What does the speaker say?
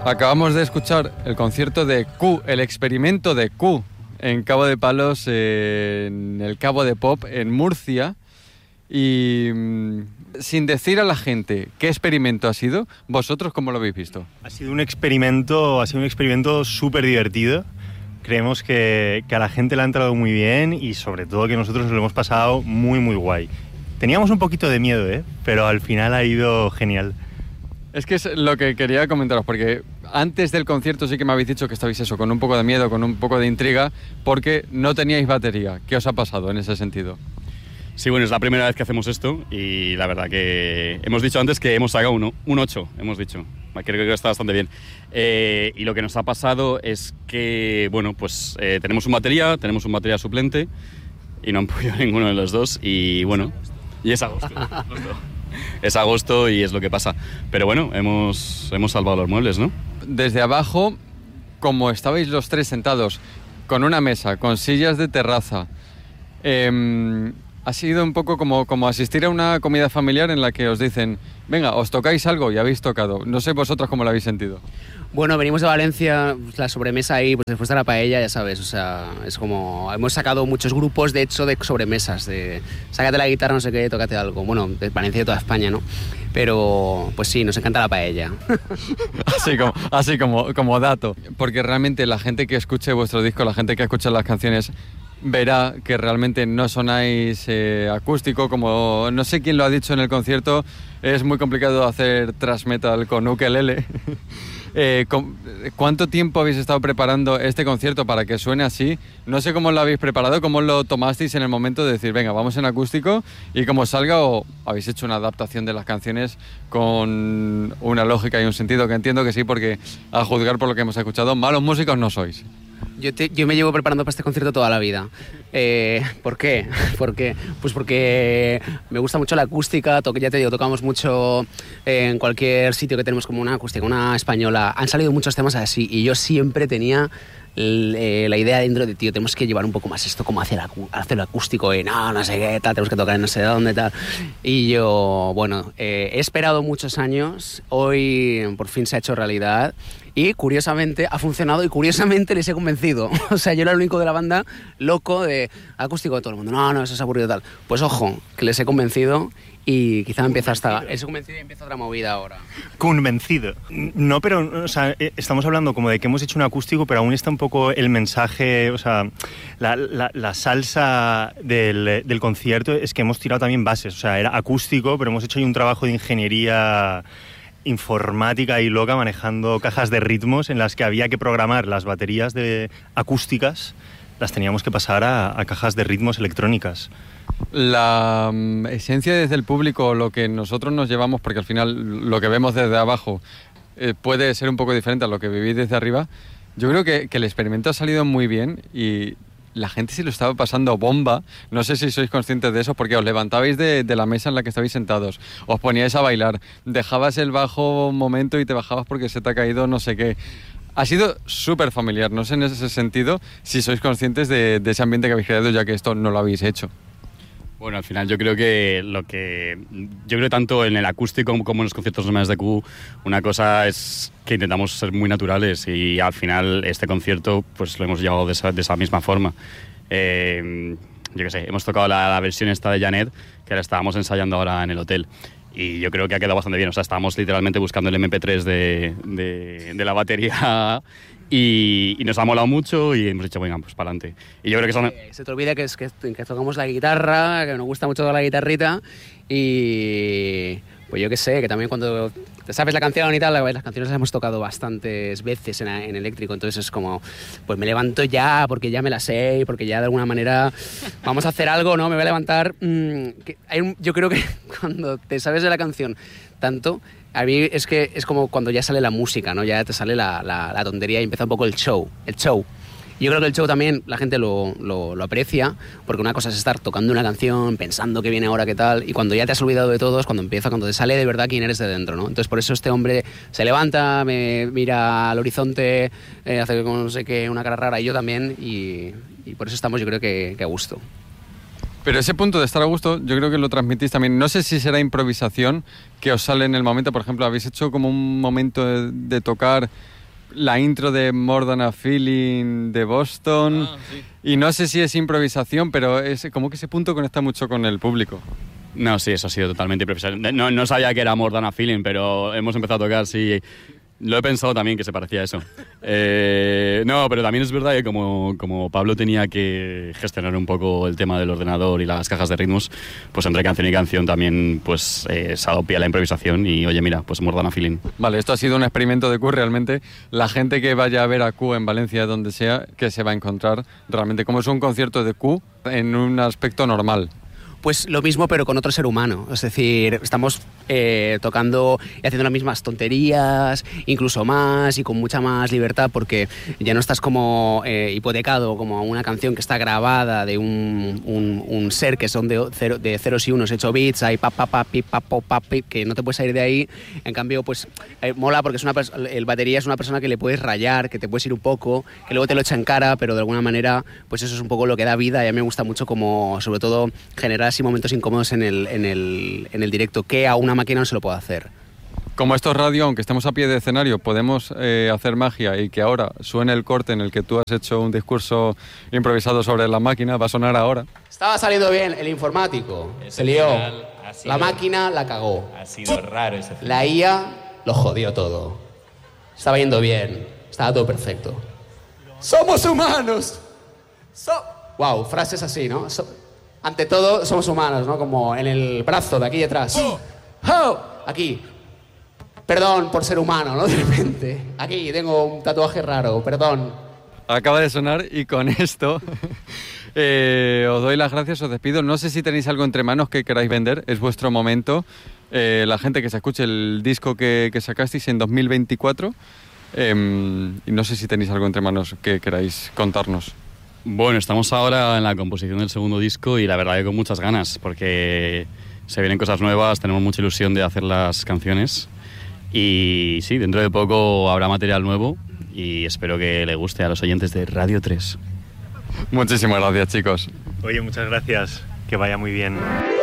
Acabamos de escuchar el concierto de Q, el experimento de Q, en Cabo de Palos, en el Cabo de Pop, en Murcia. Y sin decir a la gente qué experimento ha sido, ¿vosotros cómo lo habéis visto? Ha sido un experimento súper divertido. Creemos que a la gente le ha entrado muy bien y sobre todo que nosotros nos lo hemos pasado muy, muy guay. Teníamos un poquito de miedo, pero al final ha ido genial. Es que es lo que quería comentaros, porque antes del concierto sí que me habéis dicho que estabais eso, con un poco de miedo, con un poco de intriga, porque no teníais batería. ¿Qué os ha pasado en ese sentido? Sí, bueno, es la primera vez que hacemos esto y la verdad que hemos dicho antes que hemos sacado un 8, hemos dicho. Creo que está bastante bien. Y lo que nos ha pasado es que, bueno, pues tenemos un batería suplente y no han podido ninguno de los dos y bueno, y es agosto. Es agosto y es lo que pasa. Pero bueno, hemos salvado los muebles, ¿no? Desde abajo, como estabais los tres sentados, con una mesa, con sillas de terraza, ha sido un poco como asistir a una comida familiar en la que os dicen, venga, os tocáis algo y habéis tocado. No sé vosotros cómo lo habéis sentido. Bueno, venimos de Valencia, la sobremesa ahí, pues después de la paella, ya sabes, o sea, es como... Hemos sacado muchos grupos, de hecho, de sobremesas, de sácate la guitarra, no sé qué, tócate algo. Bueno, de Valencia y de toda España, ¿no? Pero, pues sí, nos encanta la paella. así como dato. Porque realmente la gente que escuche vuestro disco, la gente que escucha las canciones, verá que realmente no sonáis acústico, como no sé quién lo ha dicho en el concierto, es muy complicado hacer thrash metal con ukelele. ¿Cuánto tiempo habéis estado preparando este concierto para que suene así? No sé cómo lo habéis preparado, cómo lo tomasteis en el momento de decir, venga, vamos en acústico y como salga, o habéis hecho una adaptación de las canciones con una lógica y un sentido, que entiendo que sí, porque a juzgar por lo que hemos escuchado, malos músicos no sois. Yo me llevo preparando para este concierto toda la vida. ¿Por qué? Pues porque me gusta mucho la acústica, ya te digo, tocamos mucho en cualquier sitio que tenemos como una acústica, una española. Han salido muchos temas así y yo siempre tenía la idea dentro de, tío, tenemos que llevar un poco más esto como hacia el acústico, no sé qué, tal, tenemos que tocar en no sé dónde, tal. Y yo, bueno, he esperado muchos años, hoy por fin se ha hecho realidad. Y curiosamente ha funcionado y curiosamente les he convencido. O sea, yo era el único de la banda loco de acústico de todo el mundo. No, eso es aburrido tal. Pues ojo, que les he convencido y quizá empieza otra movida ahora. Convencido. No, pero o sea, estamos hablando como de que hemos hecho un acústico, pero aún está un poco el mensaje, o sea, la salsa del concierto es que hemos tirado también bases. O sea, era acústico, pero hemos hecho ahí un trabajo de ingeniería informática y loca manejando cajas de ritmos en las que había que programar las baterías de acústicas, las teníamos que pasar a cajas de ritmos electrónicas. La esencia desde el público, lo que nosotros nos llevamos, porque al final lo que vemos desde abajo puede ser un poco diferente a lo que vivís desde arriba. Yo creo que el experimento ha salido muy bien y la gente se lo estaba pasando bomba. No sé si sois conscientes de eso, porque os levantabais de la mesa en la que estabais sentados, os poníais a bailar, dejabas el bajo un momento y te bajabas porque se te ha caído no sé qué. Ha sido súper familiar, no sé en ese sentido si sois conscientes de ese ambiente que habéis creado, ya que esto no lo habéis hecho. Bueno, al final yo creo que tanto en el acústico como en los conciertos normales de Q, una cosa es que intentamos ser muy naturales y al final este concierto pues lo hemos llevado de esa misma forma. Yo qué sé, hemos tocado la versión esta de Janet, que la estábamos ensayando ahora en el hotel. Y yo creo que ha quedado bastante bien. O sea, estábamos literalmente buscando el MP3 de la batería y nos ha molado mucho y hemos dicho, venga, pues para adelante. Y yo creo que son... Se te olvida que tocamos la guitarra, que nos gusta mucho la guitarrita y... Pues yo qué sé, que también cuando te sabes la canción y tal, las canciones las hemos tocado bastantes veces en eléctrico, entonces es como, pues me levanto ya porque ya me la sé, porque ya de alguna manera vamos a hacer algo, ¿no? Me voy a levantar. Yo creo que cuando te sabes de la canción tanto, a mí es que es como cuando ya sale la música, ¿no? Ya te sale la tontería y empieza un poco el show. Yo creo que el show también la gente lo aprecia, porque una cosa es estar tocando una canción, pensando que viene ahora, qué tal, y cuando ya te has olvidado de todo es cuando te sale de verdad quién eres de dentro, ¿no? Entonces por eso este hombre se levanta, me mira al horizonte, hace no sé qué, una cara rara, y yo también, y por eso estamos yo creo que a gusto. Pero ese punto de estar a gusto, yo creo que lo transmitís también. No sé si será improvisación que os sale en el momento. Por ejemplo, habéis hecho como un momento de tocar la intro de More Than a Feeling de Boston. Sí. Y no sé si es improvisación, pero es como que ese punto conecta mucho con el público. No, sí, eso ha sido totalmente improvisación. No sabía que era More Than a Feeling, pero hemos empezado a tocar, sí. Lo he pensado también que se parecía a eso. No, pero también es verdad que como Pablo tenía que gestionar un poco el tema del ordenador y las cajas de ritmos, pues entre canción y canción también pues se adopía la improvisación y oye, mira, pues More Than a Feeling. Vale, esto ha sido un experimento de Q realmente. La gente que vaya a ver a Q en Valencia, donde sea, que se va a encontrar realmente como es un concierto de Q en un aspecto normal. Pues lo mismo, pero con otro ser humano. Es decir, estamos tocando y haciendo las mismas tonterías, incluso más y con mucha más libertad, porque ya no estás como hipotecado como a una canción que está grabada de un ser que son de ceros y unos, hecho beats, hay que no te puedes salir de ahí. En cambio, pues mola porque el batería es una persona que le puedes rayar, que te puedes ir un poco, que luego te lo echa en cara, pero de alguna manera, pues eso es un poco lo que da vida. Y a mí me gusta mucho como, sobre todo, generar así momentos incómodos en el directo, que a una máquina no se lo puede hacer. Como esto es radio, aunque estemos a pie de escenario, podemos hacer magia y que ahora suene el corte en el que tú has hecho un discurso improvisado sobre la máquina, va a sonar ahora. Estaba saliendo bien el informático, se lió, la máquina la cagó. Ha sido raro ese final. La IA lo jodió todo. Estaba yendo bien, estaba todo perfecto. ¡Somos humanos! Wow, frases así, ¿no? Ante todo, somos humanos, ¿no? Como en el brazo de aquí detrás. ¡Oh! Aquí. Perdón por ser humano, ¿no? De repente. Aquí tengo un tatuaje raro, perdón. Acaba de sonar y con esto os doy las gracias, os despido. No sé si tenéis algo entre manos que queráis vender, es vuestro momento. La gente que se escuche el disco que sacasteis en 2024 y no sé si tenéis algo entre manos que queráis contarnos. Bueno, estamos ahora en la composición del segundo disco y la verdad que con muchas ganas, porque se vienen cosas nuevas, tenemos mucha ilusión de hacer las canciones y sí, dentro de poco habrá material nuevo y espero que le guste a los oyentes de Radio 3. Muchísimas gracias, chicos. Oye, muchas gracias. Que vaya muy bien.